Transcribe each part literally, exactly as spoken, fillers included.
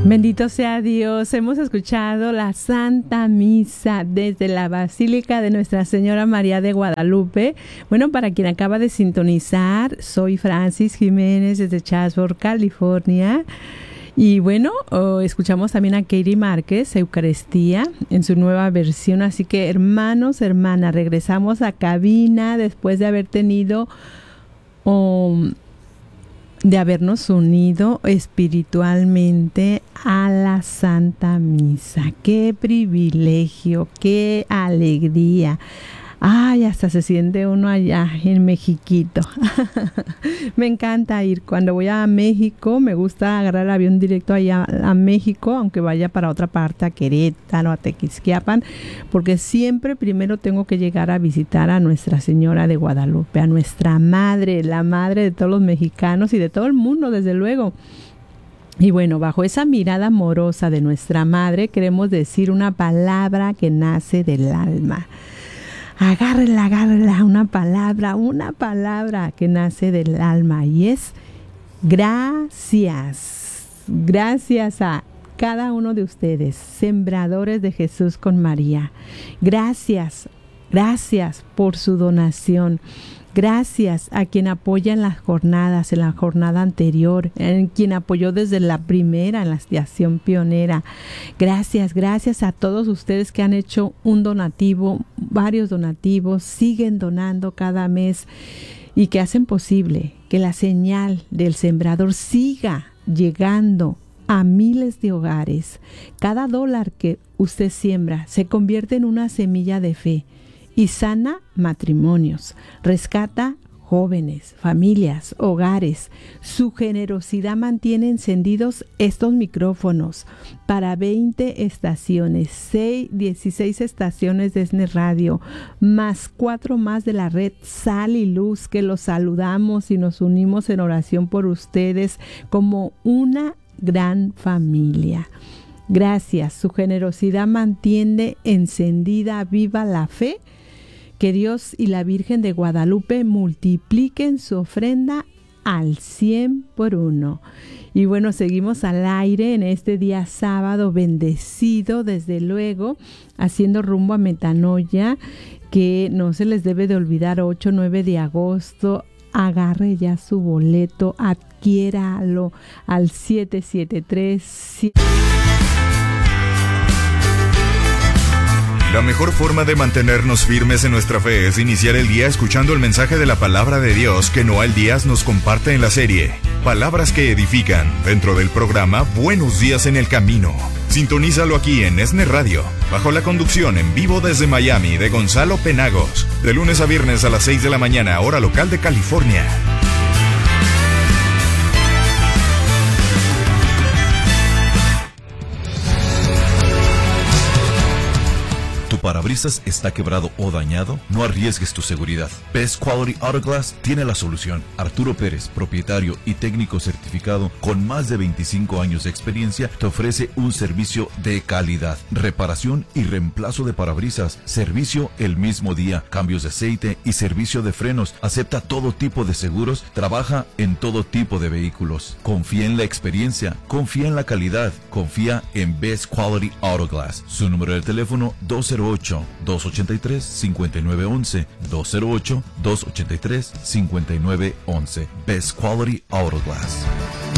Bendito sea Dios. Hemos escuchado la Santa Misa desde la Basílica de Nuestra Señora María de Guadalupe. Bueno, para quien acaba de sintonizar, soy Francis Jiménez desde Chatsworth, California. Y bueno, oh, escuchamos también a Katie Márquez, Eucaristía, en su nueva versión. Así que, hermanos, hermanas, regresamos a cabina después de haber tenido... Um, de habernos unido espiritualmente a la Santa Misa. ¡Qué privilegio! ¡Qué alegría! ¡Ay! Hasta se siente uno allá en Mexiquito. Me encanta ir. Cuando voy a México, me gusta agarrar el avión directo allá a México, aunque vaya para otra parte, a Querétaro, a Tequisquiapan, porque siempre primero tengo que llegar a visitar a Nuestra Señora de Guadalupe, a nuestra Madre, la Madre de todos los mexicanos y de todo el mundo, desde luego. Y bueno, bajo esa mirada amorosa de nuestra Madre, queremos decir una palabra que nace del alma. Agárrela, agárrela, una palabra, una palabra que nace del alma, y es gracias. Gracias a cada uno de ustedes, sembradores de Jesús con María. Gracias, gracias por su donación. Gracias a quien apoya en las jornadas, en la jornada anterior, en quien apoyó desde la primera, en la estación pionera. Gracias, gracias a todos ustedes que han hecho un donativo, varios donativos, siguen donando cada mes y que hacen posible que la señal del sembrador siga llegando a miles de hogares. Cada dólar que usted siembra se convierte en una semilla de fe y sana matrimonios, rescata jóvenes, familias, hogares. Su generosidad mantiene encendidos estos micrófonos para veinte estaciones, seis, dieciséis estaciones de Esne Radio, más cuatro más de la red Sal y Luz, que los saludamos y nos unimos en oración por ustedes como una gran familia. Gracias, su generosidad mantiene encendida, viva la fe. Que Dios y la Virgen de Guadalupe multipliquen su ofrenda al cien por uno. Y bueno, seguimos al aire en este día sábado bendecido, desde luego, haciendo rumbo a Metanoia, que no se les debe de olvidar, ocho nueve de agosto. Agarre ya su boleto, adquiéralo al siete siete tres. La mejor forma de mantenernos firmes en nuestra fe es iniciar el día escuchando el mensaje de la palabra de Dios que Noel Díaz nos comparte en la serie Palabras que Edifican, dentro del programa Buenos Días en el Camino. Sintonízalo aquí en Esne Radio, bajo la conducción en vivo desde Miami de Gonzalo Penagos, de lunes a viernes a las seis de la mañana, hora local de California. ¿Tu parabrisas está quebrado o dañado? No arriesgues tu seguridad. Best Quality Auto Glass tiene la solución. Arturo Pérez, propietario y técnico certificado con más de veinticinco años de experiencia, te ofrece un servicio de calidad. Reparación y reemplazo de parabrisas, servicio el mismo día, cambios de aceite y servicio de frenos. Acepta todo tipo de seguros, trabaja en todo tipo de vehículos. Confía en la experiencia, confía en la calidad, confía en Best Quality Auto Glass. Su número de teléfono dos cero ocho, dos ocho tres, cinco nueve uno uno, dos cero ocho, dos ocho tres, cinco nueve uno uno. Best Quality Auto Glass.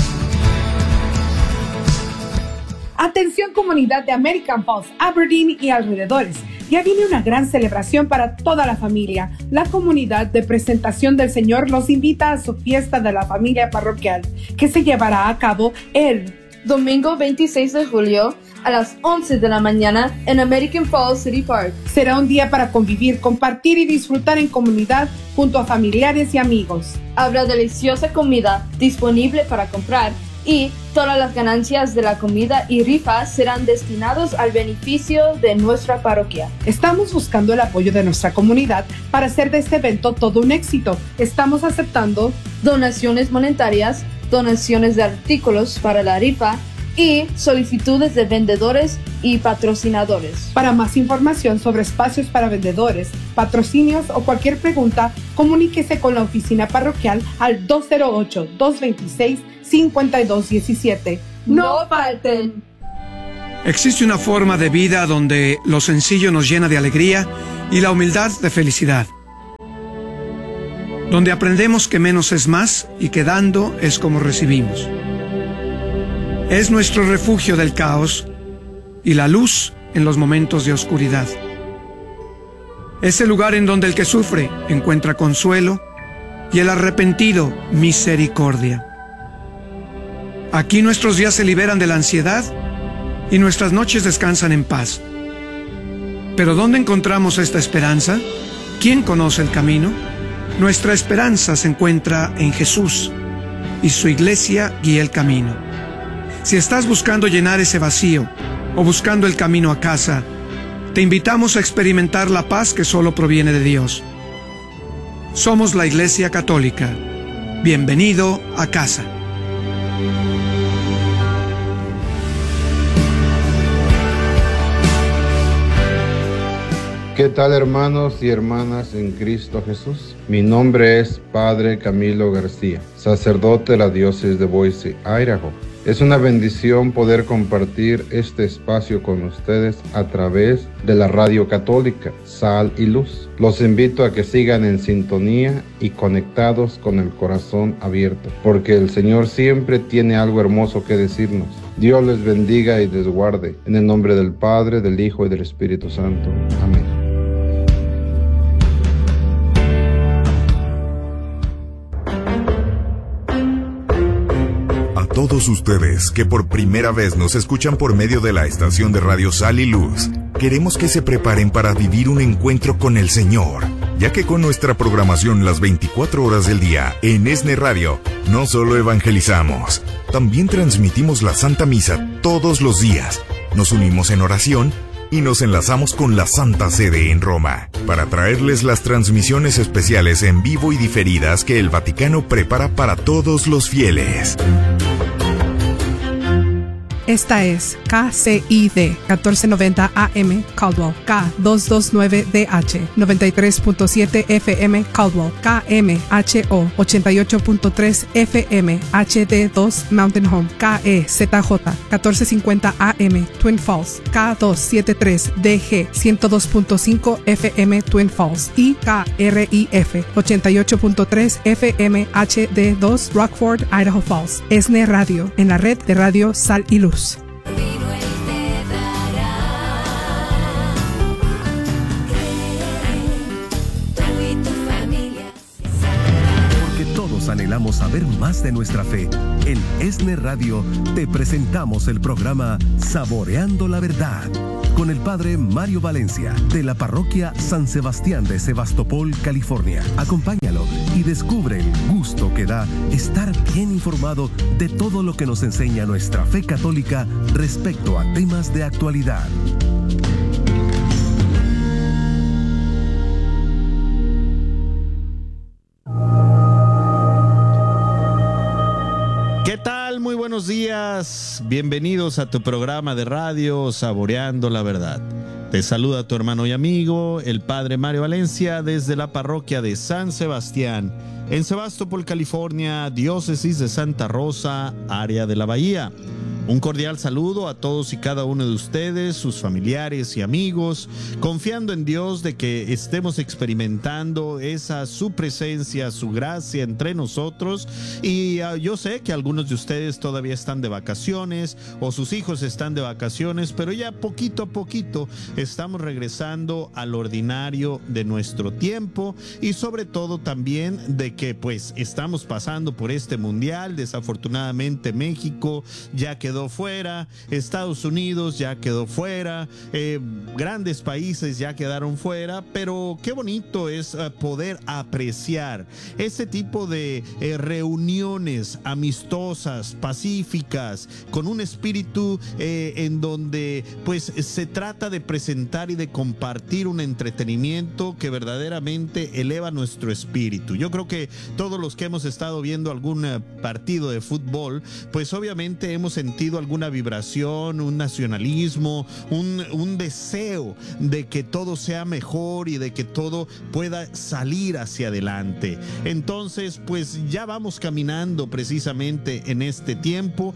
Atención, comunidad de American Falls, Aberdeen y alrededores. Ya viene una gran celebración para toda la familia. La comunidad de Presentación del Señor los invita a su fiesta de la familia parroquial, que se llevará a cabo el domingo veintiséis de julio a las once de la mañana en American Falls City Park. Será un día para convivir, compartir y disfrutar en comunidad junto a familiares y amigos. Habrá deliciosa comida disponible para comprar y todas las ganancias de la comida y rifas serán destinados al beneficio de nuestra parroquia. Estamos buscando el apoyo de nuestra comunidad para hacer de este evento todo un éxito. Estamos aceptando donaciones monetarias, donaciones de artículos para la rifa y solicitudes de vendedores y patrocinadores. Para más información sobre espacios para vendedores, patrocinios o cualquier pregunta, comuníquese con la oficina parroquial al dos cero ocho, dos dos seis, cinco dos uno siete. no falten. Existe una forma de vida donde lo sencillo nos llena de alegría y la humildad de felicidad. Donde aprendemos que menos es más y que dando es como recibimos. Es nuestro refugio del caos y la luz en los momentos de oscuridad. Es el lugar en donde el que sufre encuentra consuelo y el arrepentido misericordia. Aquí nuestros días se liberan de la ansiedad y nuestras noches descansan en paz. ¿Pero dónde encontramos esta esperanza? ¿Quién conoce el camino? Nuestra esperanza se encuentra en Jesús y su iglesia guía el camino. Si estás buscando llenar ese vacío o buscando el camino a casa, te invitamos a experimentar la paz que solo proviene de Dios. Somos la Iglesia Católica. Bienvenido a casa. ¿Qué tal, hermanos y hermanas en Cristo Jesús? Mi nombre es Padre Camilo García, sacerdote de la diócesis de Boise, Idaho. Es una bendición poder compartir este espacio con ustedes a través de la radio católica Sal y Luz. Los invito a que sigan en sintonía y conectados con el corazón abierto, porque el Señor siempre tiene algo hermoso que decirnos. Dios les bendiga y les guarde. En el nombre del Padre, del Hijo y del Espíritu Santo. Amén. Todos ustedes que por primera vez nos escuchan por medio de la estación de radio Sal y Luz, queremos que se preparen para vivir un encuentro con el Señor, ya que con nuestra programación las veinticuatro horas del día en ESNE Radio, no solo evangelizamos, también transmitimos la Santa Misa todos los días, nos unimos en oración y nos enlazamos con la Santa Sede en Roma, para traerles las transmisiones especiales en vivo y diferidas que el Vaticano prepara para todos los fieles. Esta es K C I D catorce noventa A M Caldwell, K doscientos veintinueve D H noventa y tres punto siete F M Caldwell, K M H O ochenta y ocho punto tres F M H D dos Mountain Home, K E Z J catorce cincuenta A M Twin Falls, K doscientos setenta y tres D G ciento dos punto cinco F M Twin Falls y K R I F ochenta y ocho punto tres F M H D dos Rockford, Idaho Falls. ESNE Radio, en la red de radio Sal y Luz. Anhelamos saber más de nuestra fe. En ESNE Radio te presentamos el programa Saboreando la Verdad con el Padre Mario Valencia de la Parroquia San Sebastián de Sebastopol, California. Acompáñalo y descubre el gusto que da estar bien informado de todo lo que nos enseña nuestra fe católica respecto a temas de actualidad. Muy buenos días, bienvenidos a tu programa de radio Saboreando la Verdad. Te saluda tu hermano y amigo, el Padre Mario Valencia, desde la parroquia de San Sebastián, en Sebastopol, California, diócesis de Santa Rosa, área de la Bahía. Un cordial saludo a todos y cada uno de ustedes, sus familiares y amigos, confiando en Dios de que estemos experimentando esa su presencia, su gracia entre nosotros. Y uh, yo sé que algunos de ustedes todavía están de vacaciones o sus hijos están de vacaciones, pero ya poquito a poquito estamos regresando al ordinario de nuestro tiempo y sobre todo también de que pues estamos pasando por este mundial. Desafortunadamente México ya quedó fuera, Estados Unidos ya quedó fuera, eh, grandes países ya quedaron fuera, pero qué bonito es uh, poder apreciar este tipo de eh, reuniones amistosas, pacíficas, con un espíritu eh, en donde pues se trata de presentar y de compartir un entretenimiento que verdaderamente eleva nuestro espíritu. Yo creo que todos los que hemos estado viendo algún uh, partido de fútbol, pues obviamente hemos sentido sentido alguna vibración, un nacionalismo, un, un deseo de que todo sea mejor y de que todo pueda salir hacia adelante. Entonces, pues ya vamos caminando precisamente en este tiempo,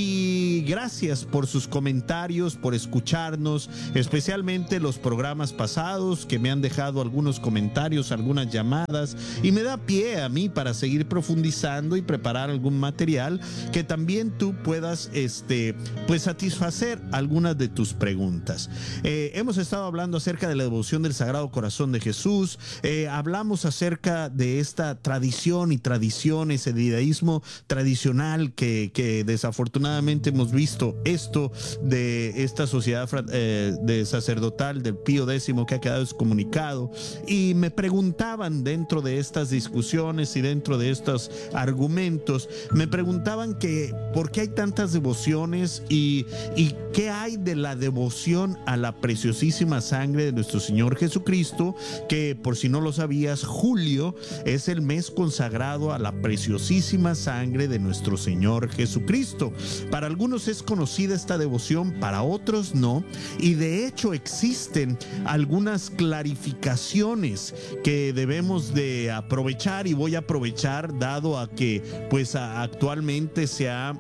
y gracias por sus comentarios, por escucharnos, especialmente los programas pasados que me han dejado algunos comentarios, algunas llamadas, y me da pie a mí para seguir profundizando y preparar algún material que también tú puedas este, pues satisfacer algunas de tus preguntas. Eh, hemos estado hablando acerca de la devoción del Sagrado Corazón de Jesús, eh, hablamos acerca de esta tradición y tradiciones, el judaísmo tradicional que, que desafortunadamente hemos visto esto de esta sociedad eh, de sacerdotal del Pío Décimo que ha quedado excomunicado, y me preguntaban dentro de estas discusiones y dentro de estos argumentos, me preguntaban que por qué hay tantas devociones y, y qué hay de la devoción a la preciosísima sangre de nuestro Señor Jesucristo, que por si no lo sabías, julio es el mes consagrado a la preciosísima sangre de nuestro Señor Jesucristo. Para algunos es conocida esta devoción, para otros no, y de hecho existen algunas clarificaciones que debemos de aprovechar, y voy a aprovechar dado a que pues a, actualmente se ha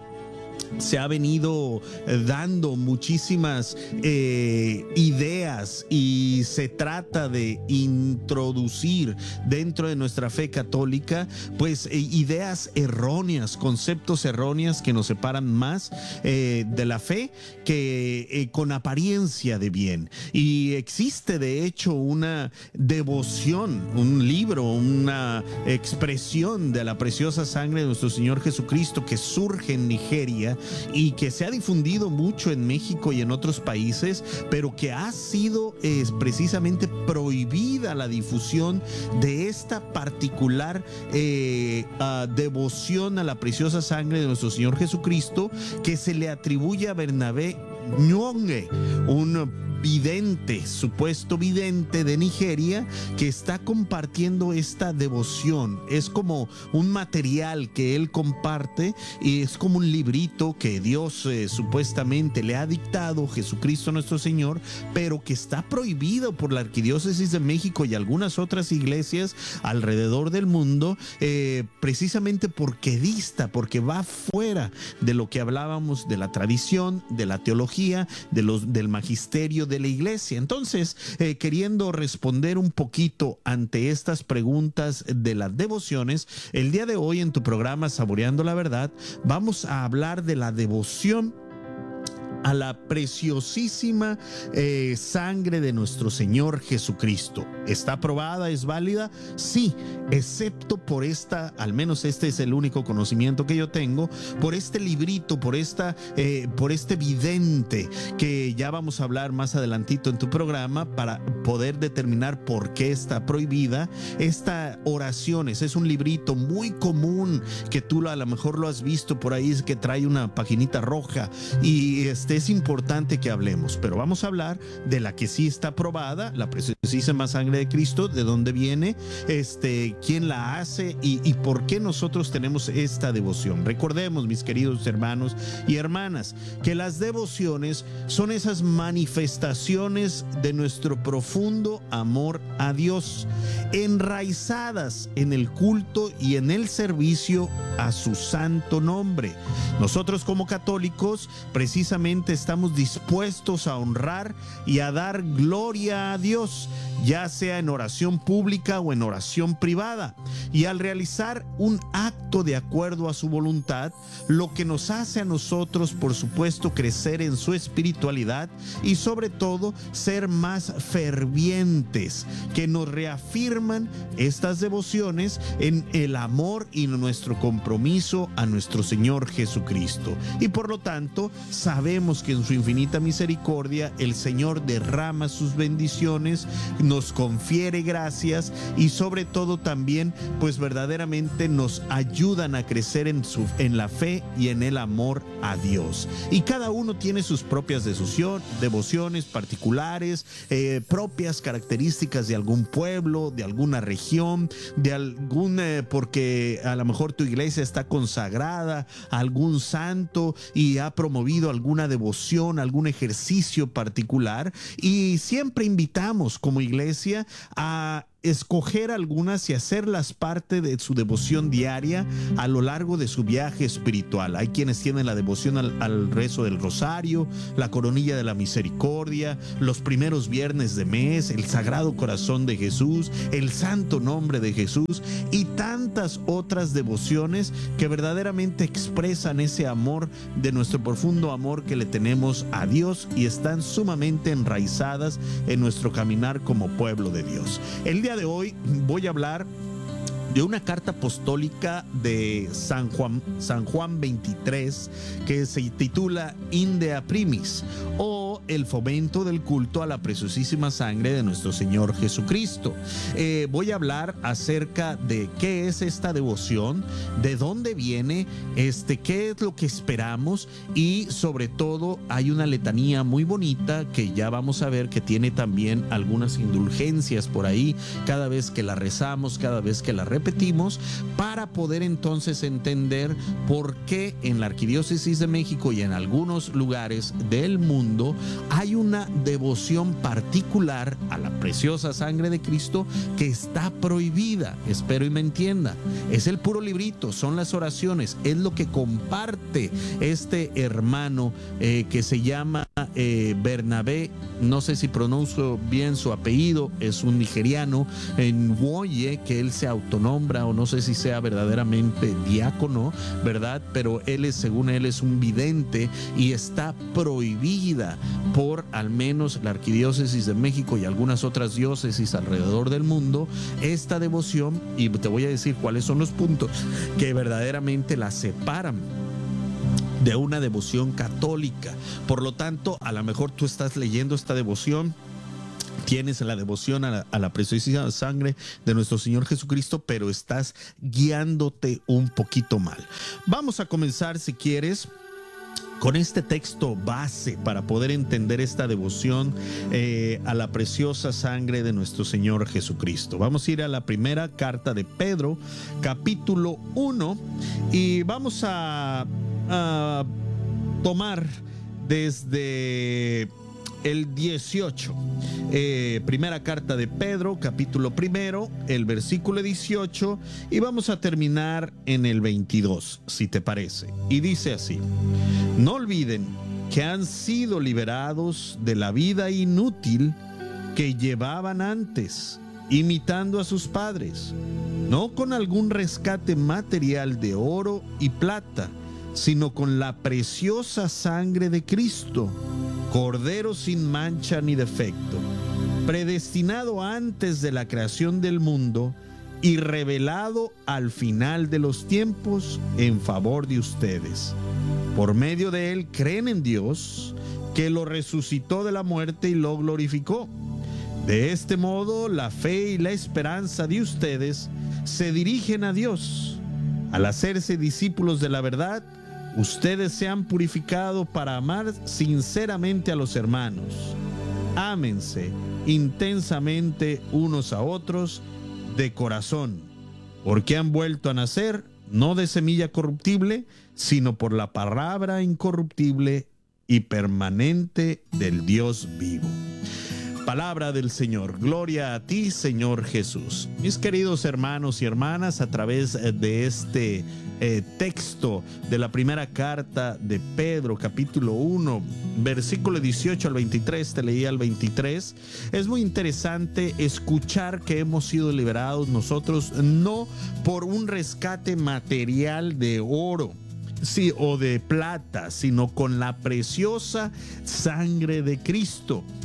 se ha venido dando muchísimas eh, ideas, y se trata de introducir dentro de nuestra fe católica pues eh, ideas erróneas, conceptos erróneos que nos separan más eh, de la fe que eh, con apariencia de bien. Y existe de hecho una devoción, un libro, una expresión de la preciosa sangre de nuestro Señor Jesucristo que surge en Nigeria y que se ha difundido mucho en México y en otros países, pero que ha sido eh, precisamente prohibida la difusión de esta particular eh, uh, devoción a la preciosa sangre de nuestro Señor Jesucristo, que se le atribuye a Bernabé Nyongue, un vidente, supuesto vidente de Nigeria, que está compartiendo esta devoción. Es como un material que él comparte, y es como un librito que Dios eh, supuestamente le ha dictado, Jesucristo nuestro Señor, pero que está prohibido por la Arquidiócesis de México y algunas otras iglesias alrededor del mundo, eh, precisamente porque dista, porque va fuera de lo que hablábamos de la tradición, de la teología, de los, del magisterio de la iglesia. Entonces, eh, queriendo responder un poquito ante estas preguntas de las devociones, el día de hoy en tu programa Saboreando la Verdad vamos a hablar de la devoción a la preciosísima eh, sangre de nuestro Señor Jesucristo. ¿Está aprobada? ¿Es válida? Sí, excepto por esta, al menos este es el único conocimiento que yo tengo, por este librito, por esta, eh, por este vidente, que ya vamos a hablar más adelantito en tu programa para poder determinar por qué está prohibida. Esta oraciones es un librito muy común que tú a lo mejor lo has visto por ahí, es que trae una paginita roja, y este es importante que hablemos, pero vamos a hablar de la que sí está aprobada, la preciosísima sangre de Cristo, de dónde viene, este, quién la hace y, y por qué nosotros tenemos esta devoción. Recordemos, mis queridos hermanos y hermanas, que las devociones son esas manifestaciones de nuestro profundo amor a Dios, enraizadas en el culto y en el servicio a su santo nombre. Nosotros como católicos precisamente estamos dispuestos a honrar y a dar gloria a Dios, ya sea en oración pública o en oración privada, y al realizar un acto de acuerdo a su voluntad, lo que nos hace a nosotros, por supuesto, crecer en su espiritualidad y sobre todo ser más fervientes, que nos reafirman estas devociones en el amor y nuestro compromiso a nuestro Señor Jesucristo. Y por lo tanto, sabemos que en su infinita misericordia el Señor derrama sus bendiciones, nos nos confiere gracias y sobre todo también pues verdaderamente nos ayudan a crecer en, su, en la fe y en el amor a Dios. Y cada uno tiene sus propias devoción, devociones particulares, eh, propias características de algún pueblo, de alguna región, de algún, eh, porque a lo mejor tu iglesia está consagrada a algún santo y ha promovido alguna devoción, algún ejercicio particular, y siempre invitamos como iglesia a escoger algunas y hacerlas parte de su devoción diaria a lo largo de su viaje espiritual. Hay quienes tienen la devoción al, al rezo del rosario, la coronilla de la misericordia, los primeros viernes de mes, el Sagrado Corazón de Jesús, el Santo Nombre de Jesús y tantas otras devociones que verdaderamente expresan ese amor, de nuestro profundo amor que le tenemos a Dios, y están sumamente enraizadas en nuestro caminar como pueblo de Dios. El día de hoy voy a hablar de una carta apostólica de San Juan, San Juan veintitrés, que se titula Inde a Primis, o el fomento del culto a la preciosísima sangre de nuestro Señor Jesucristo. Eh, voy a hablar acerca de qué es esta devoción, de dónde viene, este, qué es lo que esperamos, y sobre todo hay una letanía muy bonita que ya vamos a ver que tiene también algunas indulgencias por ahí cada vez que la rezamos, cada vez que la repetimos, para poder entonces entender por qué en la Arquidiócesis de México y en algunos lugares del mundo hay una devoción particular a la preciosa sangre de Cristo que está prohibida. Espero y me entienda. Es el puro librito, son las oraciones, es lo que comparte este hermano eh, que se llama eh, Bernabé, no sé si pronuncio bien su apellido, es un nigeriano, en Nwoye, que él se autonombra, o no sé si sea verdaderamente diácono, ¿verdad? Pero él es, según él, es un vidente, y está prohibida por al menos la Arquidiócesis de México y algunas otras diócesis alrededor del mundo esta devoción, y te voy a decir cuáles son los puntos que verdaderamente la separan de una devoción católica. Por lo tanto, a lo mejor tú estás leyendo esta devoción, tienes la devoción a la, a la preciosa sangre de nuestro Señor Jesucristo, pero estás guiándote un poquito mal. Vamos a comenzar, si quieres, con este texto base para poder entender esta devoción eh, a la preciosa sangre de nuestro Señor Jesucristo. Vamos a ir a la primera carta de Pedro, capítulo uno, y vamos a, a tomar desde el dieciocho. Eh, primera carta de Pedro, capítulo primero, el versículo dieciocho, y vamos a terminar en el veintidós, si te parece. Y dice así: no olviden que han sido liberados de la vida inútil que llevaban antes, imitando a sus padres, no con algún rescate material de oro y plata, sino con la preciosa sangre de Cristo, Cordero sin mancha ni defecto, predestinado antes de la creación del mundo y revelado al final de los tiempos en favor de ustedes. Por medio de él creen en Dios, que lo resucitó de la muerte y lo glorificó. De este modo, la fe y la esperanza de ustedes se dirigen a Dios. Al hacerse discípulos de la verdad, ustedes se han purificado para amar sinceramente a los hermanos. Ámense intensamente unos a otros de corazón, porque han vuelto a nacer no de semilla corruptible, sino por la palabra incorruptible y permanente del Dios vivo. Palabra del Señor. Gloria a ti, Señor Jesús. Mis queridos hermanos y hermanas, a través de este eh, texto de la primera carta de Pedro, capítulo uno, versículo dieciocho al veintitrés, te leí al veintitrés, es muy interesante escuchar que hemos sido liberados nosotros no por un rescate material de oro, sí, o de plata, sino con la preciosa sangre de Cristo.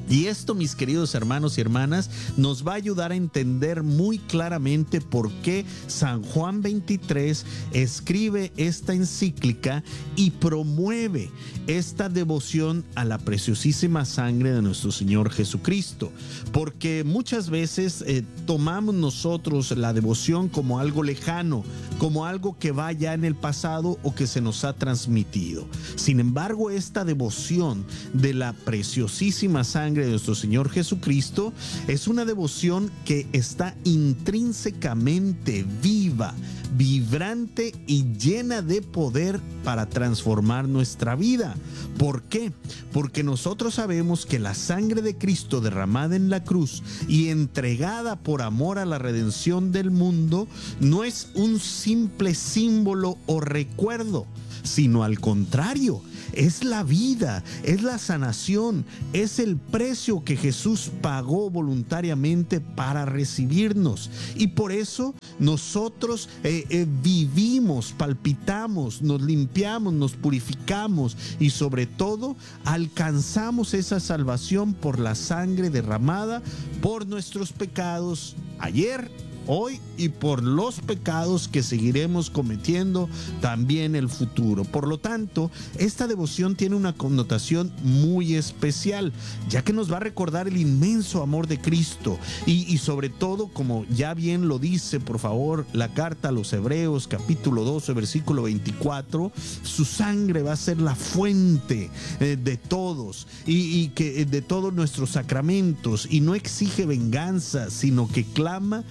Y esto, mis queridos hermanos y hermanas, nos va a ayudar a entender muy claramente por qué San Juan veintitrés escribe esta encíclica y promueve esta devoción a la preciosísima sangre de nuestro Señor Jesucristo. Porque muchas veces eh, tomamos nosotros la devoción como algo lejano, como algo que va ya en el pasado o que se nos ha transmitido. Sin embargo, esta devoción de la preciosísima sangre de nuestro Señor Jesucristo es una devoción que está intrínsecamente viva, vibrante y llena de poder para transformar nuestra vida. ¿Por qué? Porque nosotros sabemos que la sangre de Cristo derramada en la cruz y entregada por amor a la redención del mundo no es un simple símbolo o recuerdo, sino al contrario, es la vida, es la sanación, es el precio que Jesús pagó voluntariamente para recibirnos. Y por eso nosotros eh, eh, vivimos, palpitamos, nos limpiamos, nos purificamos y sobre todo alcanzamos esa salvación por la sangre derramada por nuestros pecados ayer, hoy y por los pecados que seguiremos cometiendo también en el futuro. Por lo tanto, esta devoción tiene una connotación muy especial, ya que nos va a recordar el inmenso amor de Cristo y, y sobre todo, como ya bien lo dice, por favor, la carta a los Hebreos, capítulo doce, versículo veinticuatro, su sangre va a ser la fuente eh, de todos y, y que de todos nuestros sacramentos, y no exige venganza, sino que clama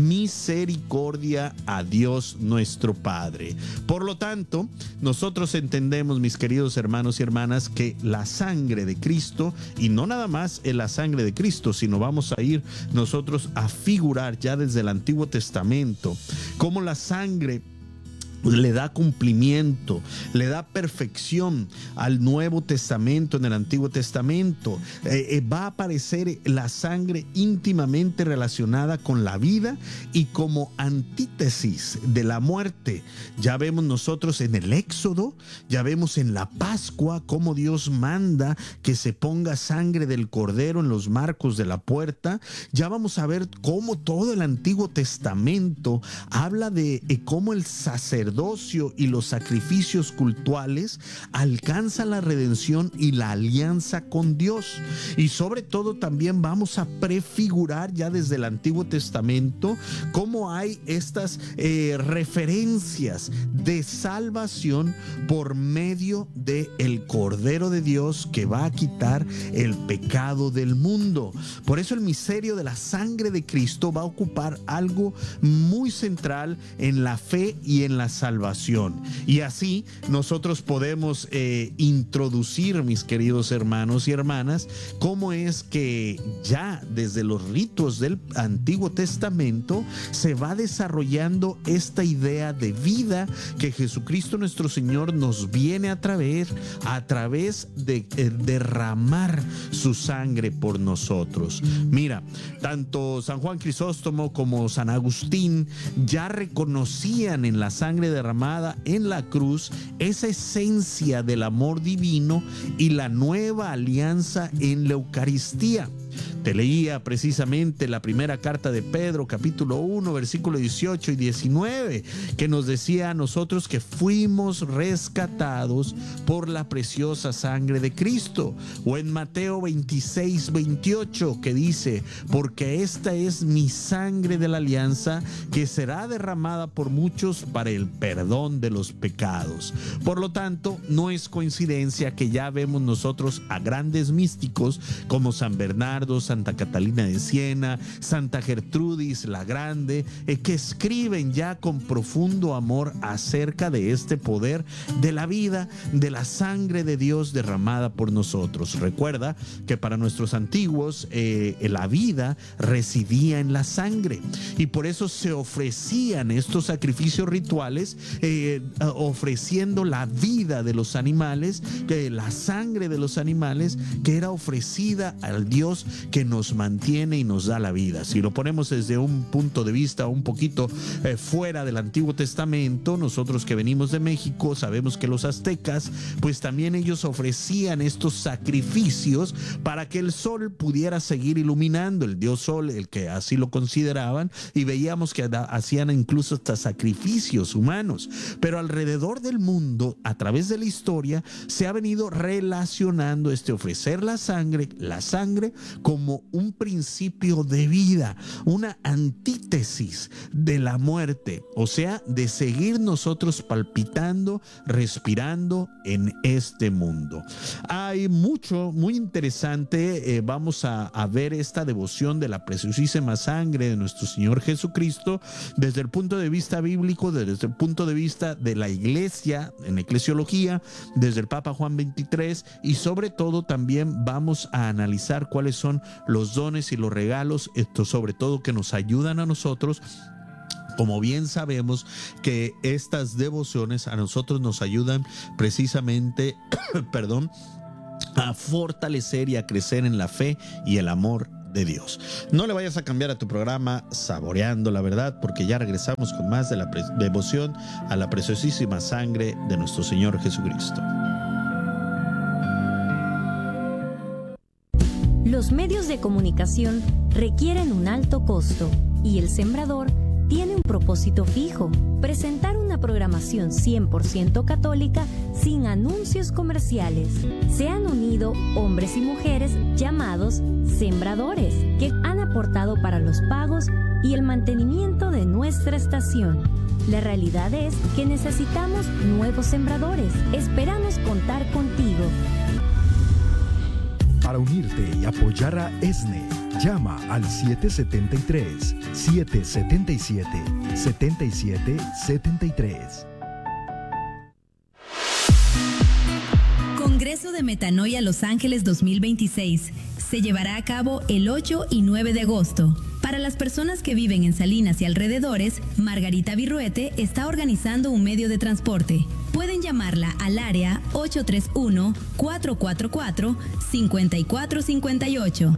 misericordia a Dios nuestro Padre. Por lo tanto, nosotros entendemos, mis queridos hermanos y hermanas, que la sangre de Cristo, y no nada más en la sangre de Cristo, sino vamos a ir nosotros a figurar ya desde el Antiguo Testamento cómo la sangre le da cumplimiento, le da perfección al Nuevo Testamento. En el Antiguo Testamento eh, eh, va a aparecer la sangre íntimamente relacionada con la vida y como antítesis de la muerte. Ya vemos nosotros en el Éxodo, ya vemos en la Pascua cómo Dios manda que se ponga sangre del cordero en los marcos de la puerta. Ya vamos a ver cómo todo el Antiguo Testamento habla de eh, cómo el sacerdote y los sacrificios cultuales alcanzan la redención y la alianza con Dios. Y sobre todo también vamos a prefigurar ya desde el Antiguo Testamento cómo hay estas eh, referencias de salvación por medio del Cordero de Dios que va a quitar el pecado del mundo. Por eso el misterio de la sangre de Cristo va a ocupar algo muy central en la fe y en la salvación. Y así nosotros podemos eh, introducir, mis queridos hermanos y hermanas, cómo es que ya desde los ritos del Antiguo Testamento se va desarrollando esta idea de vida que Jesucristo nuestro Señor nos viene a traer a través de eh, derramar su sangre por nosotros. Mira, tanto San Juan Crisóstomo como San Agustín ya reconocían en la sangre derramada en la cruz esa esencia del amor divino y la nueva alianza en la Eucaristía. Te leía precisamente la primera carta de Pedro, capítulo uno, versículos dieciocho y diecinueve, que nos decía a nosotros que fuimos rescatados por la preciosa sangre de Cristo. O en Mateo veintiséis, veintiocho, que dice: porque esta es mi sangre de la alianza, que será derramada por muchos para el perdón de los pecados. Por lo tanto, no es coincidencia que ya vemos nosotros a grandes místicos como San Bernardo, Santa Catalina de Siena, Santa Gertrudis la Grande, eh, que escriben ya con profundo amor acerca de este poder de la vida, de la sangre de Dios derramada por nosotros. Recuerda que para nuestros antiguos eh, la vida residía en la sangre y por eso se ofrecían estos sacrificios rituales eh, ofreciendo la vida de los animales, eh, la sangre de los animales que era ofrecida al Dios que que nos mantiene y nos da la vida. Si lo ponemos desde un punto de vista un poquito eh, fuera del Antiguo Testamento, nosotros que venimos de México sabemos que los aztecas, pues también ellos ofrecían estos sacrificios para que el sol pudiera seguir iluminando, el dios sol, el que así lo consideraban, y veíamos que hacían incluso hasta sacrificios humanos. Pero alrededor del mundo, a través de la historia, se ha venido relacionando este ofrecer la sangre, la sangre como un principio de vida, una antítesis de la muerte, o sea, de seguir nosotros palpitando, respirando en este mundo. Hay mucho, muy interesante, eh, vamos a, a ver esta devoción de la preciosísima sangre de nuestro Señor Jesucristo desde el punto de vista bíblico, desde el punto de vista de la iglesia, en eclesiología, desde el Papa Juan veintitrés, y sobre todo también vamos a analizar cuáles son los dones y los regalos, esto sobre todo que nos ayudan a nosotros. Como bien sabemos que estas devociones a nosotros nos ayudan precisamente, perdón, a fortalecer y a crecer en la fe y el amor de Dios. No le vayas a cambiar a tu programa Saboreando la Verdad, porque ya regresamos con más de la devoción a la preciosísima sangre de nuestro Señor Jesucristo. Los medios de comunicación requieren un alto costo y el sembrador tiene un propósito fijo: presentar una programación cien por ciento católica sin anuncios comerciales. Se han unido hombres y mujeres llamados sembradores, que han aportado para los pagos y el mantenimiento de nuestra estación. La realidad es que necesitamos nuevos sembradores. Esperamos contar contigo. Para unirte y apoyar a E S N E, llama al siete siete tres, siete siete siete, siete siete siete tres. Congreso de Metanoia Los Ángeles dos mil veintiséis se llevará a cabo el ocho y nueve de agosto. Para las personas que viven en Salinas y alrededores, Margarita Virruete está organizando un medio de transporte. Pueden llamarla al área ocho tres uno, cuatro cuatro cuatro, cinco cuatro cinco ocho.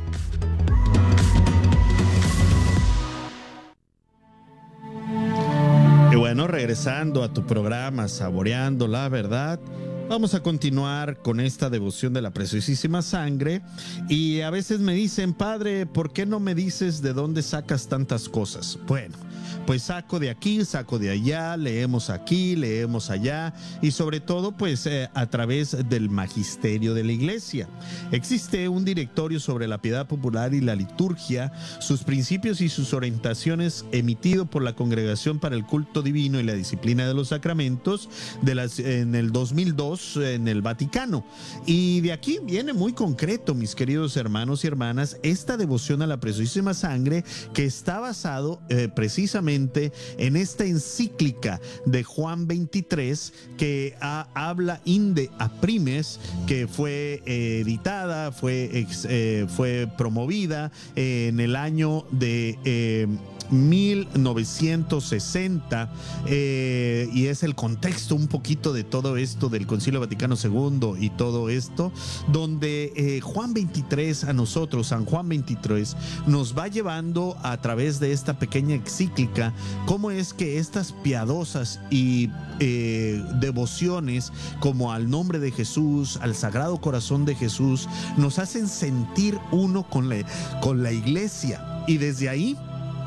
Y bueno, regresando a tu programa Saboreando la Verdad, vamos a continuar con esta devoción de la preciosísima sangre. Y a veces me dicen: padre, ¿por qué no me dices de dónde sacas tantas cosas? Bueno, pues saco de aquí, saco de allá, leemos aquí, leemos allá, y sobre todo pues eh, a través del magisterio de la iglesia. Existe un directorio sobre la piedad popular y la liturgia, sus principios y sus orientaciones, emitido por la Congregación para el Culto Divino y la Disciplina de los Sacramentos de las, en el dos mil dos en el Vaticano. Y de aquí viene muy concreto, mis queridos hermanos y hermanas, esta devoción a la preciosísima sangre, que está basado eh, precisamente en esta encíclica de Juan veintitrés, que a, habla Inde a Primes, que fue eh, editada, fue, ex, eh, fue promovida eh, en el año de eh, mil novecientos sesenta, eh, y es el contexto un poquito de todo esto del Concilio Vaticano segundo y todo esto, donde eh, Juan veintitrés a nosotros, San Juan veintitrés, nos va llevando a través de esta pequeña encíclica cómo es que estas piadosas y eh, devociones como al nombre de Jesús, al Sagrado Corazón de Jesús, nos hacen sentir uno con la, con la iglesia, y desde ahí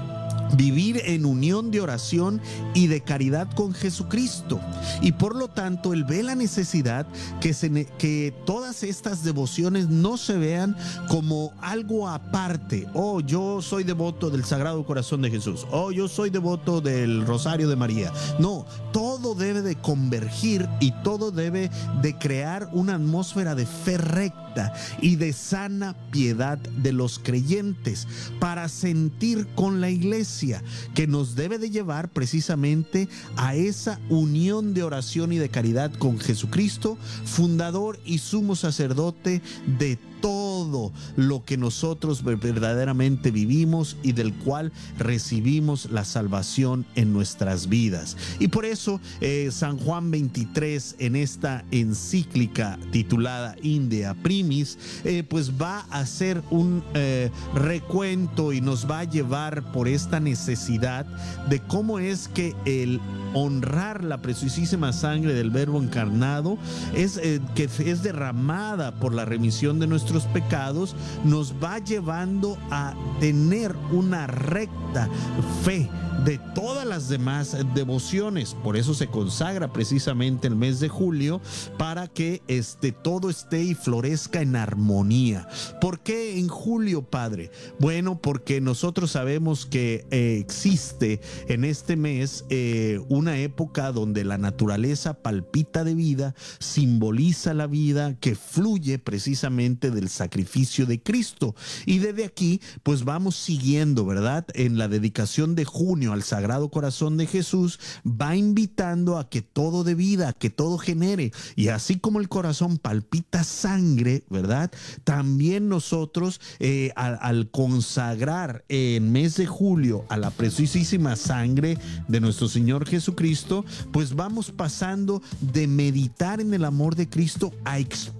vivir en unión de oración y de caridad con Jesucristo. Y por lo tanto, él ve la necesidad que, se, que todas estas devociones no se vean como algo aparte. Oh, yo soy devoto del Sagrado Corazón de Jesús. Oh, yo soy devoto del Rosario de María. No, todo debe de convergir y todo debe de crear una atmósfera de fe recta y de sana piedad de los creyentes para sentir con la iglesia, que nos debe de llevar precisamente a esa unión de oración y de caridad con Jesucristo, fundador y sumo sacerdote de todo todo lo que nosotros verdaderamente vivimos y del cual recibimos la salvación en nuestras vidas. Y por eso eh, San Juan veintitrés, en esta encíclica titulada Inde a Primis, eh, pues va a hacer un eh, recuento y nos va a llevar por esta necesidad de cómo es que el honrar la preciosísima sangre del Verbo encarnado es, eh, que es derramada por la remisión de nuestros pecados, nos va llevando a tener una recta fe de todas las demás devociones. Por eso se consagra precisamente el mes de julio, para que este, todo esté y florezca en armonía. ¿Por qué en julio, Padre? Bueno, porque nosotros sabemos que eh, existe en este mes eh, una época donde la naturaleza palpita de vida, simboliza la vida que fluye precisamente del sacrificio de Cristo. Y desde aquí, pues vamos siguiendo, ¿verdad? En la dedicación de junio al Sagrado Corazón de Jesús, va invitando a que todo dé vida, a que todo genere. Y así como el corazón palpita sangre, ¿verdad? También nosotros eh, al, al consagrar en mes de julio a la preciosísima sangre de nuestro Señor Jesucristo, pues vamos pasando de meditar en el amor de Cristo a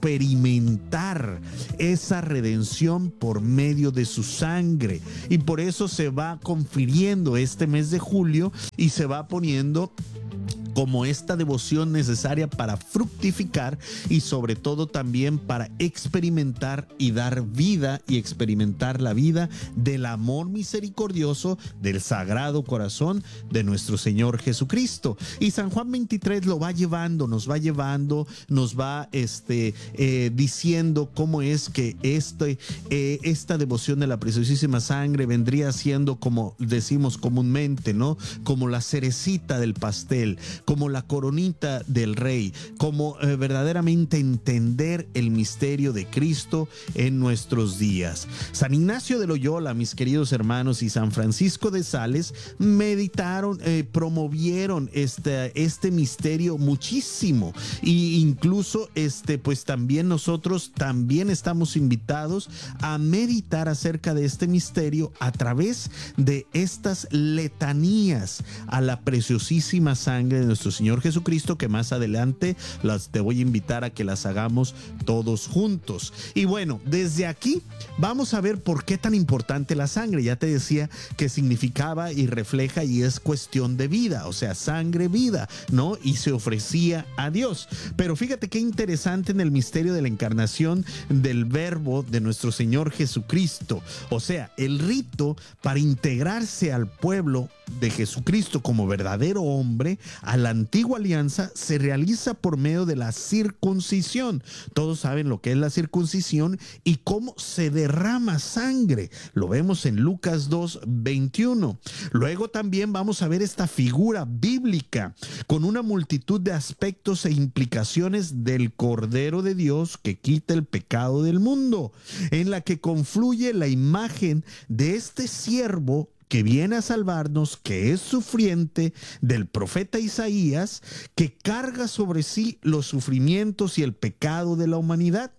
experimentar esa redención por medio de su sangre. Y por eso se va confiriendo este mes de julio y se va poniendo como esta devoción necesaria para fructificar y sobre todo también para experimentar y dar vida y experimentar la vida del amor misericordioso del Sagrado Corazón de nuestro Señor Jesucristo. Y San Juan veintitrés lo va llevando, nos va llevando, nos va este, eh, diciendo cómo es que este, eh, esta devoción de la preciosísima sangre vendría siendo, como decimos comúnmente, ¿no? Como la cerecita del pastel, como la coronita del rey, como eh, verdaderamente entender el misterio de Cristo en nuestros días. San Ignacio de Loyola, mis queridos hermanos, y San Francisco de Sales meditaron, eh, promovieron este, este misterio muchísimo, e incluso este, pues también nosotros también estamos invitados a meditar acerca de este misterio a través de estas letanías a la preciosísima sangre de nuestro Señor Jesucristo, que más adelante las te voy a invitar a que las hagamos todos juntos. Y bueno, desde aquí vamos a ver por qué tan importante la sangre. Ya te decía que significaba y refleja y es cuestión de vida, o sea, sangre, vida, ¿no? Y se ofrecía a Dios. Pero fíjate qué interesante en el misterio de la encarnación del Verbo de nuestro Señor Jesucristo. O sea, el rito para integrarse al pueblo de Jesucristo como verdadero hombre a la antigua alianza se realiza por medio de la circuncisión. Todos saben lo que es la circuncisión y cómo se derrama sangre. Lo vemos en Lucas dos veintiuno. Luego también vamos a ver esta figura bíblica con una multitud de aspectos e implicaciones del Cordero de Dios que quita el pecado del mundo, en la que confluye la imagen de este siervo que viene a salvarnos, que es sufriente, del profeta Isaías, que carga sobre sí los sufrimientos y el pecado de la humanidad.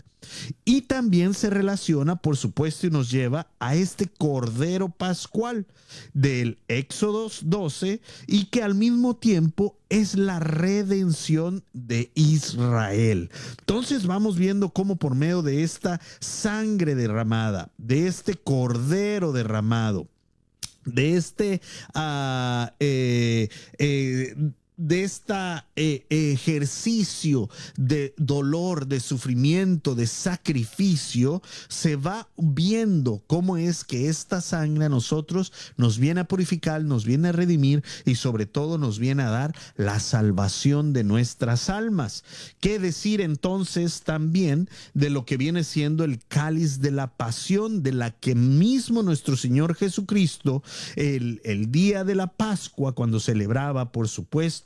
Y también se relaciona, por supuesto, y nos lleva a este Cordero Pascual del Éxodo doce, y que al mismo tiempo es la redención de Israel. Entonces vamos viendo cómo por medio de esta sangre derramada, de este Cordero derramado, de este uh, eh, eh, de este eh, ejercicio de dolor, de sufrimiento, de sacrificio, se va viendo cómo es que esta sangre a nosotros nos viene a purificar, nos viene a redimir y sobre todo nos viene a dar la salvación de nuestras almas. ¿Qué decir entonces también de lo que viene siendo el cáliz de la pasión, de la que mismo nuestro Señor Jesucristo, el, el día de la Pascua, cuando celebraba, por supuesto,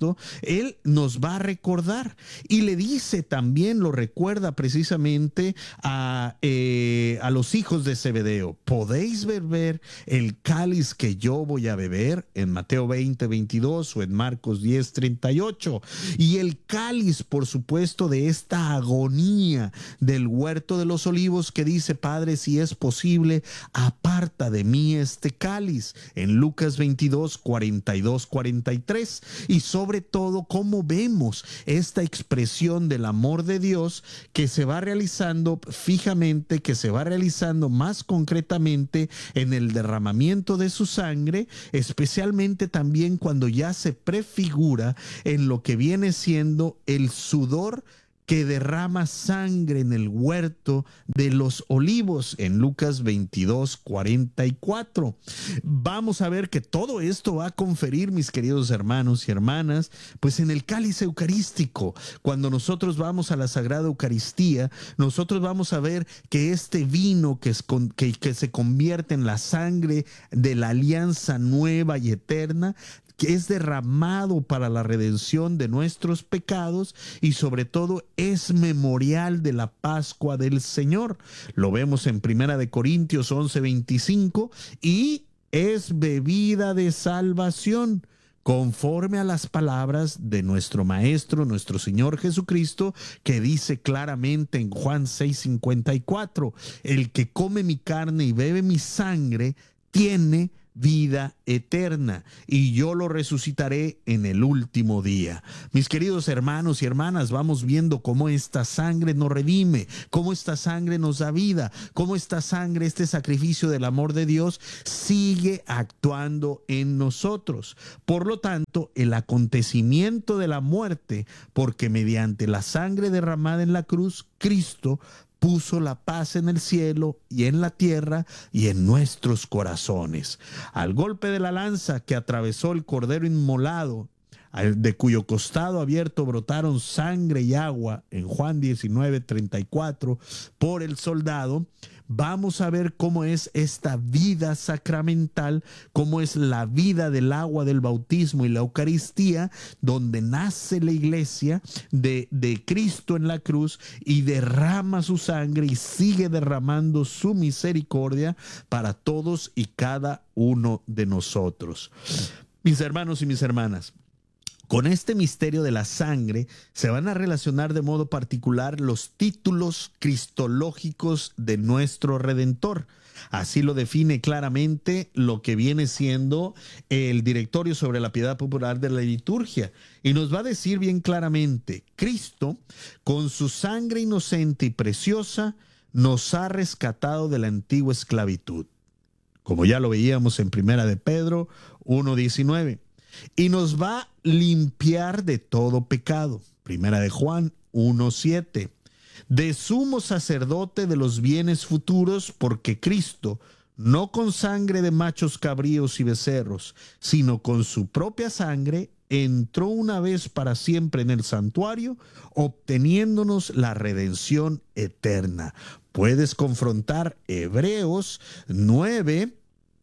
esto, Él nos va a recordar y le dice también, lo recuerda precisamente a, eh, a los hijos de Zebedeo: ¿podéis beber el cáliz que yo voy a beber? En Mateo veinte, veintidós o en Marcos diez, treinta y ocho. Y el cáliz, por supuesto, de esta agonía del huerto de los olivos, que dice: Padre, si es posible, aparta de mí este cáliz, en Lucas veintidós, cuarenta y dos, cuarenta y tres. Y sobre todo, cómo vemos esta expresión del amor de Dios que se va realizando fijamente, que se va realizando más concretamente en el derramamiento de su sangre, especialmente también cuando ya se prefigura en lo que viene siendo el sudor que derrama sangre en el huerto de los olivos, en Lucas veintidós, cuarenta y cuatro. Vamos a ver que todo esto va a conferir, mis queridos hermanos y hermanas, pues en el cáliz eucarístico. Cuando nosotros vamos a la Sagrada Eucaristía, nosotros vamos a ver que este vino que, es con, que, que se convierte en la sangre de la alianza nueva y eterna, que es derramado para la redención de nuestros pecados y sobre todo es memorial de la Pascua del Señor. Lo vemos en Primera de Corintios once, veinticinco, y es bebida de salvación, conforme a las palabras de nuestro Maestro, nuestro Señor Jesucristo, que dice claramente en Juan seis, cincuenta y cuatro: el que come mi carne y bebe mi sangre tiene vida eterna, y yo lo resucitaré en el último día. Mis queridos hermanos y hermanas, vamos viendo cómo esta sangre nos redime, cómo esta sangre nos da vida, cómo esta sangre, este sacrificio del amor de Dios, sigue actuando en nosotros. Por lo tanto, el acontecimiento de la muerte, porque mediante la sangre derramada en la cruz, Cristo puso la paz en el cielo y en la tierra y en nuestros corazones. Al golpe de la lanza que atravesó el cordero inmolado, de cuyo costado abierto brotaron sangre y agua, en Juan diecinueve, treinta y cuatro, por el soldado, vamos a ver cómo es esta vida sacramental, cómo es la vida del agua del bautismo y la Eucaristía, donde nace la iglesia de, de Cristo en la cruz y derrama su sangre y sigue derramando su misericordia para todos y cada uno de nosotros. Mis hermanos y mis hermanas, con este misterio de la sangre se van a relacionar de modo particular los títulos cristológicos de nuestro Redentor. Así lo define claramente lo que viene siendo el Directorio sobre la Piedad Popular de la Liturgia. Y nos va a decir bien claramente: Cristo, con su sangre inocente y preciosa, nos ha rescatado de la antigua esclavitud, como ya lo veíamos en Primera de Pedro uno, diecinueve. Y nos va a limpiar de todo pecado. Primera de Juan uno, siete. De sumo sacerdote de los bienes futuros, porque Cristo, no con sangre de machos cabríos y becerros, sino con su propia sangre, entró una vez para siempre en el santuario, obteniéndonos la redención eterna. Puedes confrontar Hebreos nueve,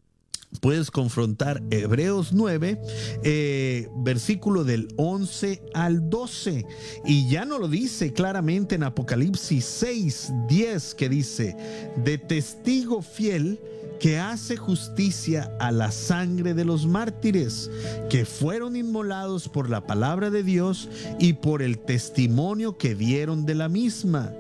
Puedes confrontar Hebreos nueve, eh, versículo del once al doce. Y ya no lo dice claramente en Apocalipsis seis, diez, que dice: de testigo fiel que hace justicia a la sangre de los mártires, que fueron inmolados por la palabra de Dios y por el testimonio que dieron de la misma.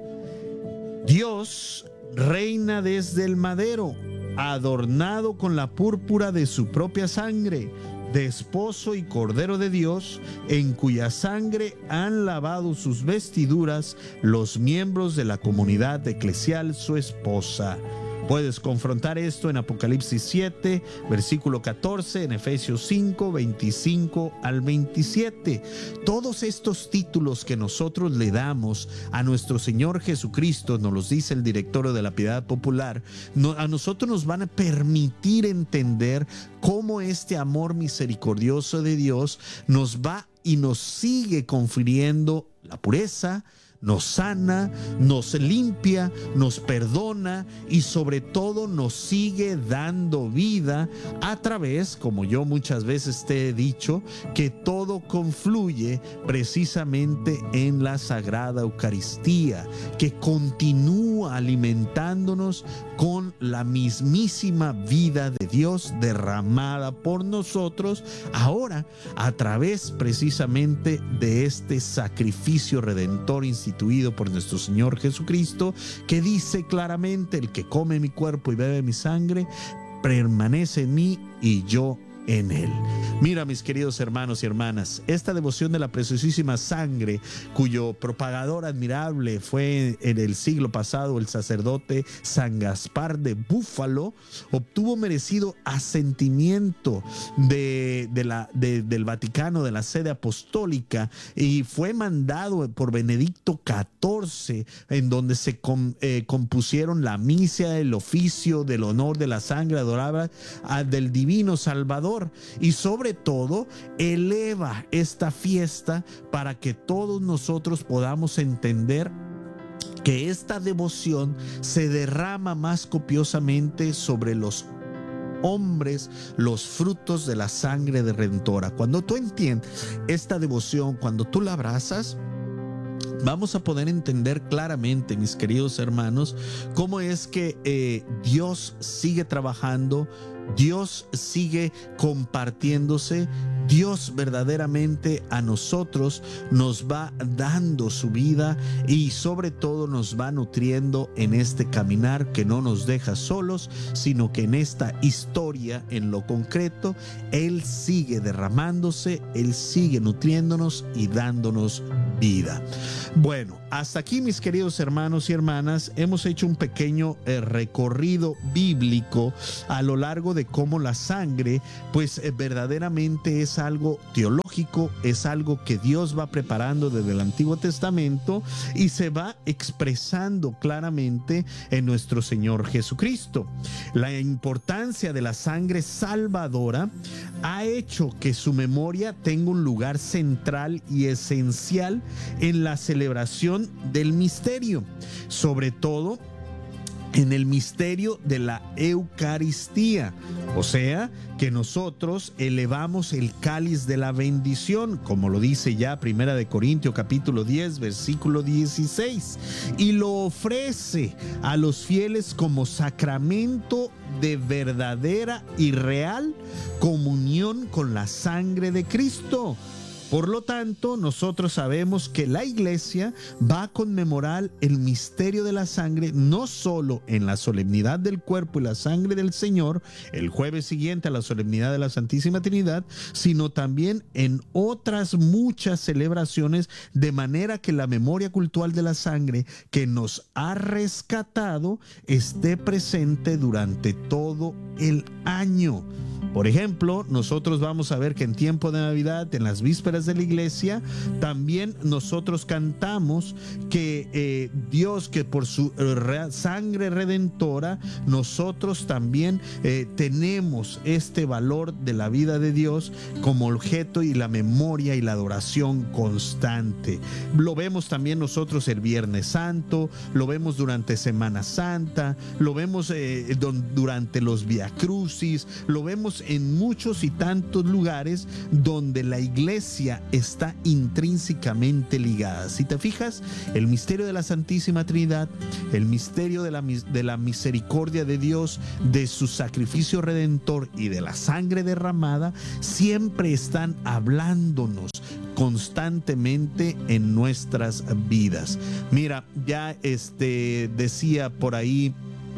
Dios reina desde el madero, adornado con la púrpura de su propia sangre, de esposo y cordero de Dios, en cuya sangre han lavado sus vestiduras los miembros de la comunidad eclesial, su esposa. Puedes confrontar esto en Apocalipsis siete, versículo catorce, en Efesios cinco, veinticinco al veintisiete. Todos estos títulos que nosotros le damos a nuestro Señor Jesucristo, nos los dice el Directorio de la Piedad Popular, no, a nosotros nos van a permitir entender cómo este amor misericordioso de Dios nos va y nos sigue confiriendo la pureza, nos sana, nos limpia, nos perdona y sobre todo nos sigue dando vida a través, como yo muchas veces te he dicho, que todo confluye precisamente en la Sagrada Eucaristía, que continúa alimentándonos con la mismísima vida de Dios derramada por nosotros, ahora a través precisamente de este sacrificio redentor institucional instituido por nuestro Señor Jesucristo, que dice claramente: el que come mi cuerpo y bebe mi sangre permanece en mí y yo en él. Mira, mis queridos hermanos y hermanas, esta devoción de la preciosísima sangre, cuyo propagador admirable fue en el siglo pasado el sacerdote San Gaspar de Búfalo, obtuvo merecido asentimiento de, de la, de, del Vaticano, de la sede apostólica, y fue mandado por Benedicto catorce, en donde se com, eh, compusieron la misa, el oficio del honor de la sangre adorada del Divino Salvador. Y sobre todo eleva esta fiesta para que todos nosotros podamos entender que esta devoción se derrama más copiosamente sobre los hombres, los frutos de la sangre redentora. Cuando tú entiendes esta devoción, cuando tú la abrazas, vamos a poder entender claramente, mis queridos hermanos, cómo es que eh, Dios sigue trabajando, Dios sigue compartiéndose, Dios verdaderamente a nosotros nos va dando su vida y sobre todo nos va nutriendo en este caminar que no nos deja solos, sino que en esta historia, en lo concreto, Él sigue derramándose, Él sigue nutriéndonos y dándonos vida. Bueno, hasta aquí, mis queridos hermanos y hermanas, hemos hecho un pequeño eh, recorrido bíblico a lo largo de cómo la sangre, pues eh, verdaderamente es algo teológico, es algo que Dios va preparando desde el Antiguo Testamento y se va expresando claramente en nuestro Señor Jesucristo. La importancia de la sangre salvadora ha hecho que su memoria tenga un lugar central y esencial en la celebración del misterio, sobre todo en el misterio de la Eucaristía, o sea, que nosotros elevamos el cáliz de la bendición, como lo dice ya Primera de Corintios capítulo diez, versículo dieciséis, y lo ofrece a los fieles como sacramento de verdadera y real comunión con la sangre de Cristo. Por lo tanto, nosotros sabemos que la Iglesia va a conmemorar el misterio de la sangre no solo en la solemnidad del cuerpo y la sangre del Señor, el jueves siguiente a la solemnidad de la Santísima Trinidad, sino también en otras muchas celebraciones, de manera que la memoria cultural de la sangre que nos ha rescatado esté presente durante todo el año. Por ejemplo, nosotros vamos a ver que en tiempo de Navidad, en las vísperas de la iglesia, también nosotros cantamos que eh, Dios, que por su re- sangre redentora, nosotros también eh, tenemos este valor de la vida de Dios como objeto y la memoria y la adoración constante. Lo vemos también nosotros el Viernes Santo, lo vemos durante Semana Santa, lo vemos eh, durante los Via Crucis, lo vemos en muchos y tantos lugares donde la iglesia está intrínsecamente ligada. Si te fijas, el misterio de la Santísima Trinidad, el misterio de la, de la misericordia de Dios, de su sacrificio redentor y de la sangre derramada, siempre están hablándonos constantemente en nuestras vidas. Mira, ya este decía por ahí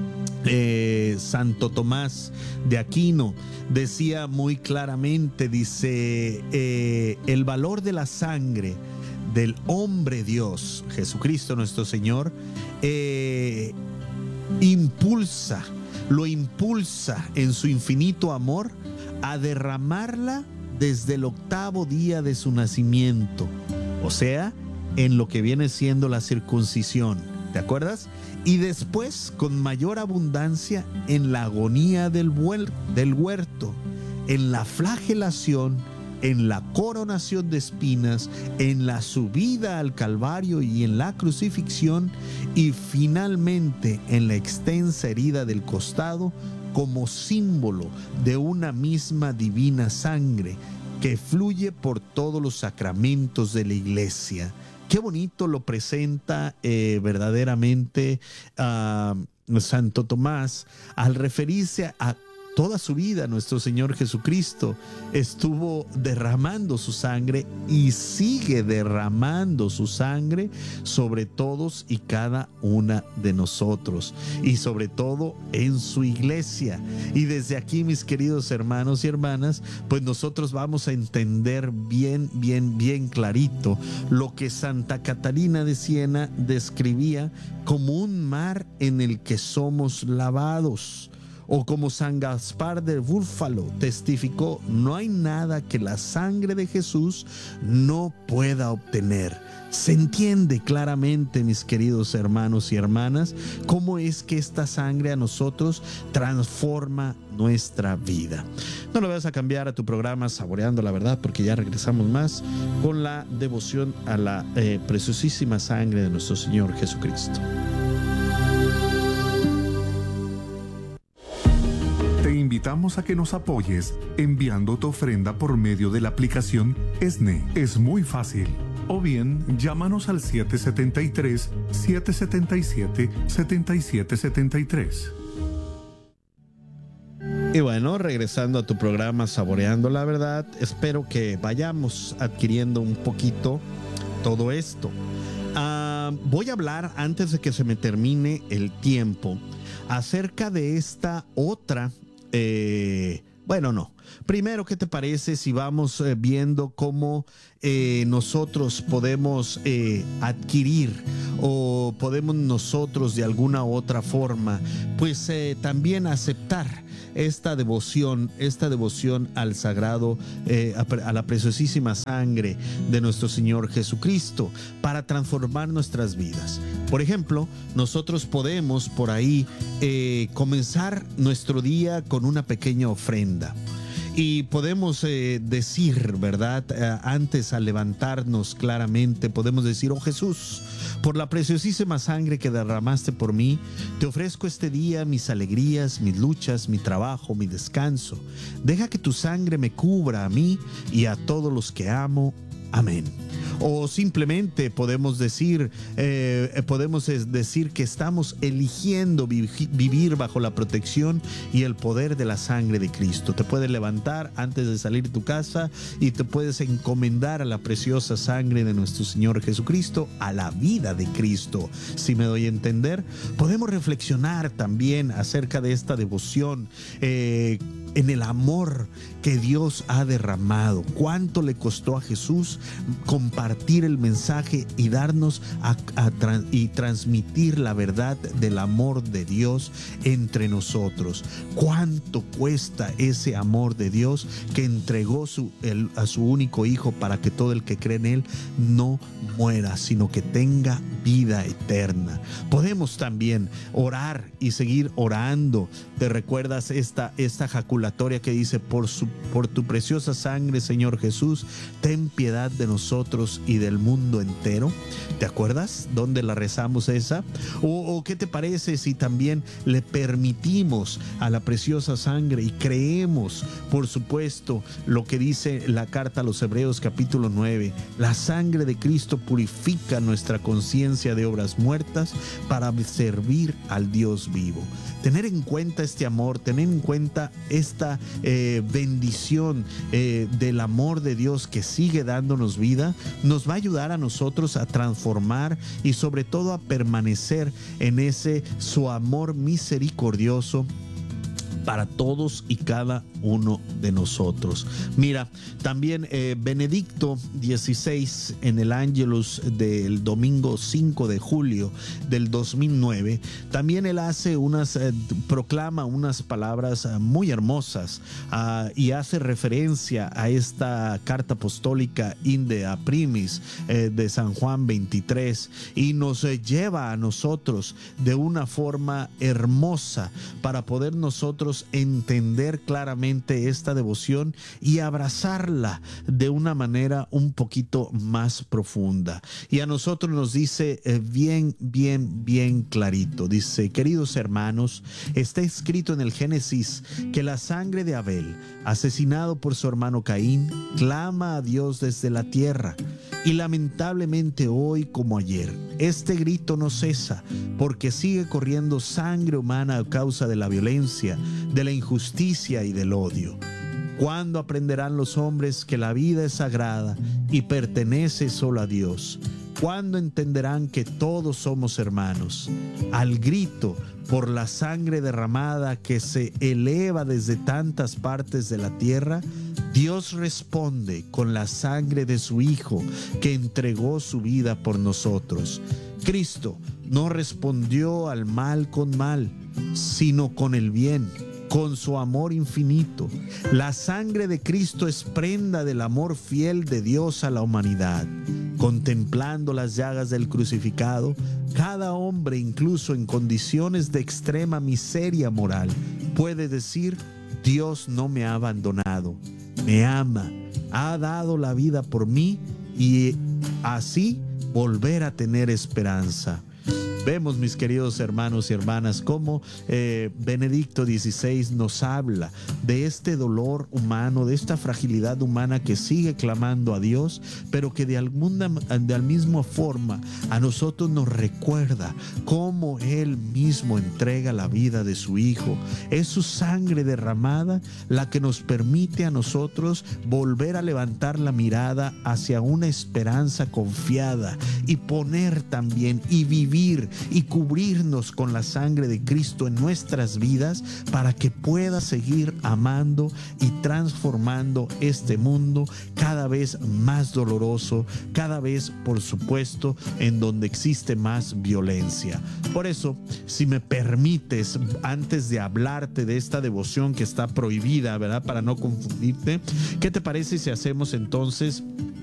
Eh, Santo Tomás de Aquino, decía muy claramente, dice, eh, el valor de la sangre del hombre Dios, Jesucristo nuestro Señor, eh, impulsa, lo impulsa en su infinito amor a derramarla desde el octavo día de su nacimiento, o sea, en lo que viene siendo la circuncisión, ¿te acuerdas? Y después con mayor abundancia en la agonía del, huer- del huerto, en la flagelación, en la coronación de espinas, en la subida al Calvario y en la crucifixión, y finalmente en la extensa herida del costado, como símbolo de una misma divina sangre que fluye por todos los sacramentos de la Iglesia. Qué bonito lo presenta eh, verdaderamente uh, Santo Tomás al referirse a toda su vida. Nuestro Señor Jesucristo estuvo derramando su sangre y sigue derramando su sangre sobre todos y cada una de nosotros, y sobre todo en su iglesia. Y desde aquí, mis queridos hermanos y hermanas, pues nosotros vamos a entender bien, bien, bien clarito lo que Santa Catalina de Siena describía como un mar en el que somos lavados. O como San Gaspar del Búfalo testificó, no hay nada que la sangre de Jesús no pueda obtener. Se entiende claramente, mis queridos hermanos y hermanas, cómo es que esta sangre a nosotros transforma nuestra vida. No lo vayas a cambiar a tu programa Saboreando la Verdad, porque ya regresamos más con la devoción a la eh, preciosísima sangre de nuestro Señor Jesucristo. Te invitamos a que nos apoyes enviando tu ofrenda por medio de la aplicación ESNE. Es muy fácil. O bien, llámanos al siete siete tres, siete siete siete, siete siete siete tres. Y bueno, regresando a tu programa Saboreando la Verdad, espero que vayamos adquiriendo un poquito todo esto. Uh, voy a hablar, antes de que se me termine el tiempo, acerca de esta otra Eh, bueno, no. Primero, ¿qué te parece si vamos eh, viendo cómo eh, nosotros podemos eh, adquirir o podemos nosotros de alguna u otra forma, pues eh, también aceptar esta devoción, esta devoción al sagrado, eh, a, a la preciosísima sangre de nuestro Señor Jesucristo para transformar nuestras vidas? Por ejemplo, nosotros podemos por ahí eh, comenzar nuestro día con una pequeña ofrenda. Y podemos eh, decir, ¿verdad? Eh, antes al levantarnos claramente, podemos decir: oh Jesús, por la preciosísima sangre que derramaste por mí, te ofrezco este día mis alegrías, mis luchas, mi trabajo, mi descanso. Deja que tu sangre me cubra a mí y a todos los que amo. Amén. O simplemente podemos decir, eh, podemos decir que estamos eligiendo vi- vivir bajo la protección y el poder de la sangre de Cristo. Te puedes levantar antes de salir de tu casa y te puedes encomendar a la preciosa sangre de nuestro Señor Jesucristo, a la vida de Cristo. Si me doy a entender, podemos reflexionar también acerca de esta devoción, eh, en el amor que Dios ha derramado. Cuánto le costó a Jesús compartir el mensaje y darnos a, a, a, y transmitir la verdad del amor de Dios entre nosotros. Cuánto cuesta ese amor de Dios que entregó su, el, a su único Hijo para que todo el que cree en Él no muera, sino que tenga vida eterna. Podemos también orar y seguir orando. ¿Te recuerdas esta, esta jaculatoria que dice: por, su, por tu preciosa sangre, Señor Jesús, ten piedad de nosotros y del mundo entero? ¿Te acuerdas dónde la rezamos esa? O, o ¿qué te parece si también le permitimos a la preciosa sangre y creemos, por supuesto, lo que dice la carta a los Hebreos capítulo nueve? La sangre de Cristo purifica nuestra conciencia de obras muertas para servir al Dios vivo. Tener en cuenta este amor, tener en cuenta esta eh, bendición eh, del amor de Dios que sigue dándonos vida, nos va a ayudar a nosotros a transformar y sobre todo a permanecer en ese su amor misericordioso para todos y cada uno de nosotros. Mira, también eh, Benedicto dieciséis, en el Ángelus del domingo cinco de julio del dos mil nueve, también él hace unas, eh, proclama unas palabras eh, muy hermosas uh, y hace referencia a esta carta apostólica Inde a Primis eh, de San Juan veintitrés, y nos eh, lleva a nosotros de una forma hermosa para poder nosotros entender claramente realmente esta devoción y abrazarla de una manera un poquito más profunda. Y a nosotros nos dice eh, bien, bien, bien clarito. Dice: queridos hermanos, está escrito en el Génesis que la sangre de Abel, asesinado por su hermano Caín, clama a Dios desde la tierra. Y lamentablemente hoy como ayer, este grito no cesa, porque sigue corriendo sangre humana a causa de la violencia, de la injusticia y del odio. ¿Cuándo aprenderán los hombres que la vida es sagrada y pertenece solo a Dios? ¿Cuándo entenderán que todos somos hermanos? Al grito por la sangre derramada que se eleva desde tantas partes de la tierra, Dios responde con la sangre de su Hijo que entregó su vida por nosotros. Cristo no respondió al mal con mal, sino con el bien, con su amor infinito. La sangre de Cristo es prenda del amor fiel de Dios a la humanidad. Contemplando las llagas del crucificado, cada hombre, incluso en condiciones de extrema miseria moral, puede decir: Dios no me ha abandonado, me ama, ha dado la vida por mí, y así volver a tener esperanza. Vemos, mis queridos hermanos y hermanas, cómo eh, Benedicto dieciséis nos habla de este dolor humano, de esta fragilidad humana que sigue clamando a Dios, pero que de alguna de la misma forma a nosotros nos recuerda cómo Él mismo entrega la vida de su Hijo. Es su sangre derramada la que nos permite a nosotros volver a levantar la mirada hacia una esperanza confiada y poner también y vivir y cubrirnos con la sangre de Cristo en nuestras vidas para que pueda seguir amando y transformando este mundo cada vez más doloroso, cada vez, por supuesto, en donde existe más violencia. Por eso, si me permites, antes de hablarte de esta devoción que está prohibida, ¿verdad? Para no confundirte, ¿qué te parece si hacemos entonces